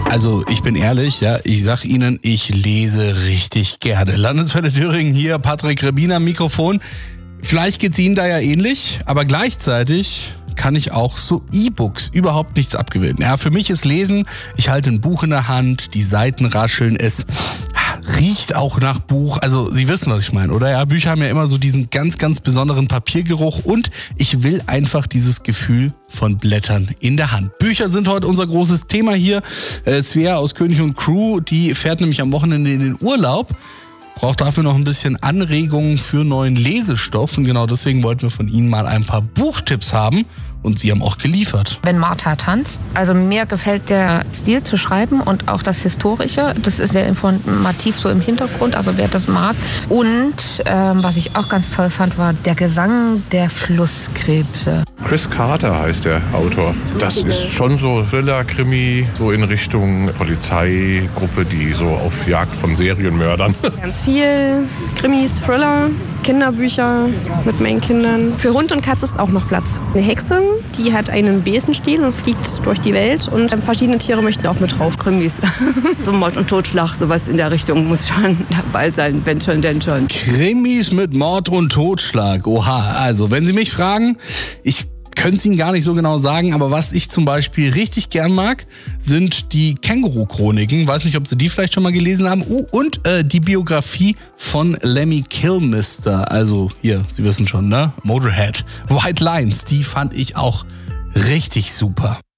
Also ich bin ehrlich, ja, ich sag Ihnen, ich lese richtig gerne. Landeswelle Thüringen hier, Patrick Rebin am Mikrofon. Vielleicht geht's Ihnen da ja ähnlich, aber gleichzeitig kann ich auch so E-Books überhaupt nichts abgewinnen. Ja, für mich ist Lesen, ich halte ein Buch in der Hand, die Seiten rascheln, es riecht auch nach Buch. Also Sie wissen, was ich meine, oder? Ja, Bücher haben ja immer so diesen ganz, ganz besonderen Papiergeruch und ich will einfach dieses Gefühl von Blättern in der Hand. Bücher sind heute unser großes Thema hier. Svea aus König und Crew, die fährt nämlich am Wochenende in den Urlaub. Braucht dafür noch ein bisschen Anregungen für neuen Lesestoff. Und genau deswegen wollten wir von Ihnen mal ein paar Buchtipps haben. Und Sie haben auch geliefert. Wenn Martha tanzt, also mir gefällt der Stil zu schreiben und auch das Historische. Das ist sehr informativ so im Hintergrund, also wer das mag. Und was ich auch ganz toll fand, war der Gesang der Flusskrebse. Chris Carter heißt der Autor. Das ist schon so Thriller-Krimi, so in Richtung Polizeigruppe, die so auf Jagd von Serienmördern. Ganz viel Krimis, Thriller, Kinderbücher mit meinen Kindern. Für Hund und Katze ist auch noch Platz. Eine Hexe, die hat einen Besenstiel und fliegt durch die Welt und verschiedene Tiere möchten auch mit drauf. Krimis. So Mord und Totschlag, sowas in der Richtung muss schon dabei sein, wenn schon, denn schon. Krimis mit Mord und Totschlag. Oha, also wenn Sie mich fragen, ich könnte es Ihnen gar nicht so genau sagen, aber was ich zum Beispiel richtig gern mag, sind die Känguru-Chroniken. Weiß nicht, ob Sie die vielleicht schon mal gelesen haben. Und die Biografie von Lemmy Kilmister. Also hier, Sie wissen schon, ne? Motorhead. White Lines, die fand ich auch richtig super.